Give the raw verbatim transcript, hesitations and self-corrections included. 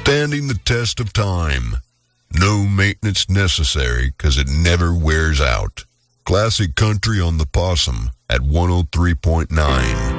Standing the test of time. No maintenance necessary because it never wears out. Classic country on the Possum at one oh three point nine.